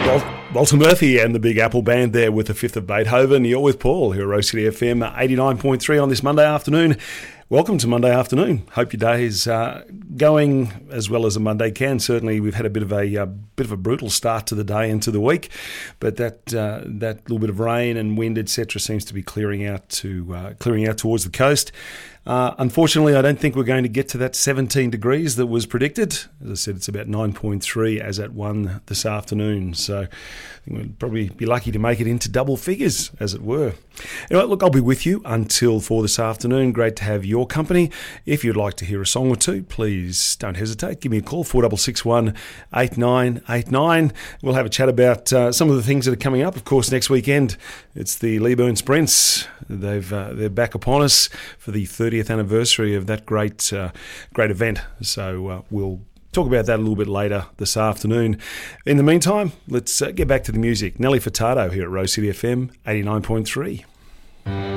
Walter Murphy and the Big Apple Band there with the Fifth of Beethoven. You're with Paul here at Rose City FM 89.3 on this Monday afternoon. Welcome to Monday afternoon. Hope your day is going as well as a Monday can. Certainly, we've had a bit of a brutal start to the day and to the week, but that little bit of rain and wind, etc., seems to be clearing out towards the coast. Unfortunately, I don't think we're going to get to that 17 degrees that was predicted. As I said, it's about 9.3 as at 1 this afternoon. So I think we'll probably be lucky to make it into double figures, as it were. Anyway, look, I'll be with you until 4 this afternoon. Great to have your company. If you'd like to hear a song or two, please don't hesitate. Give me a call, 4661 8989. We'll have a chat about some of the things that are coming up. Of course, next weekend, it's the Leeburn Sprints. They're back upon us for the 30th anniversary of that great event. So we'll talk about that a little bit later this afternoon. In the meantime, let's get back to the music. Nelly Furtado here at Rose City FM 89.3.